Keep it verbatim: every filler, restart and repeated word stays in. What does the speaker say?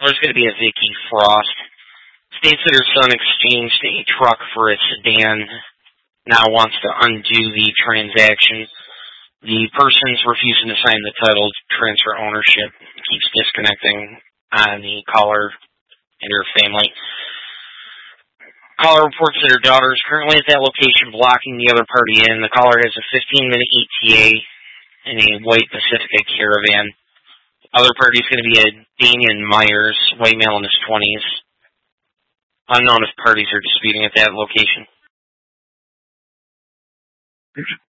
There's going to be a Vicky Frost. States that her son exchanged a truck for a sedan, now wants to undo the transaction. The person's refusing to sign the title to transfer ownership, keeps disconnecting on the caller and her family. Caller reports that her daughter is currently at that location blocking the other party in. The caller has a fifteen-minute E T A in a white Pacifica Caravan. Other party is going to be a Damian Myers, white male in his twenties. Unknown if parties are disputing at that location.